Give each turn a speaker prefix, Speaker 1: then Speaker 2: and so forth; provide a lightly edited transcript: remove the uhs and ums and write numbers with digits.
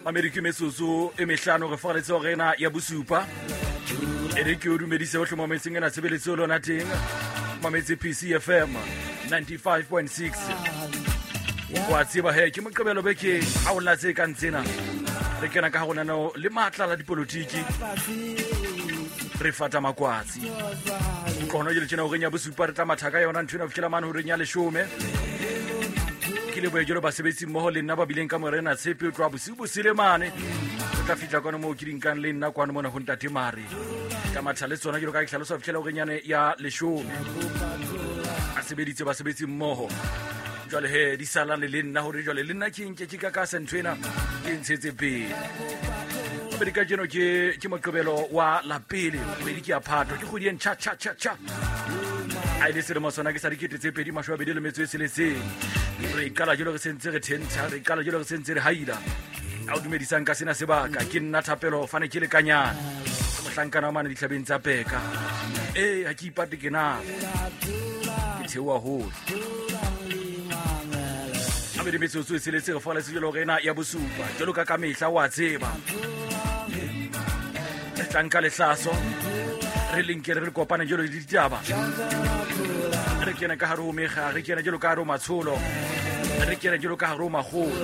Speaker 1: Ameriki metsoso e mehlano re fa letso rena ya bosupa ere ke o dumedise o hloma metseng ena tshebeletso lona teng mametse PC FM 95.6 wa tseba he ke moqebelo beke ha o latse ka ntsena re kena ka gona no le matla la dipolitiki re fata makwatsi kono le tsena o renya bosupa re tla mathaka yona nthwena fihlela mane ho renya le shome ke le boejelo ba sebetsi mmoho le nna ba bileng ka morena tshepe o twa bosibu selemane o tla fitla kwana mo ke dinkang le nna kwana mona ho ntate mare ka matha le tsona ke lo ka ihlalosa fihlela o renyane ya le shome a sebeditse ba sebetsi mmoho jwale he di sala le nna hore jwale le nna ke nke ke ka ka sentwena ke ntshetse pele be ka jeno ke moqebelo wa la pele be di ke a phato ke godien cha a ile sele mosona ke sa dikete pedi mashwabedi le metso e seletseng re ikala jelo re sentse re tenta re ikala jelo re sentse re haila a o dumedisang ka sena sebaka ke nna thapelo fane ke le kanyana mohlankana wa mane ditlhabeng tsa peka ha ke ipate ke na ke thewa ho a be di metsotso e seletse re fa le sejelo rena ya bosupa jelo ka mehla wa tseba tlanka le hlaso re linkere re kopana jelo di ditaba re kena ka haro mega re kena jelo ka haro matsholo re kena jelo ka haro magolo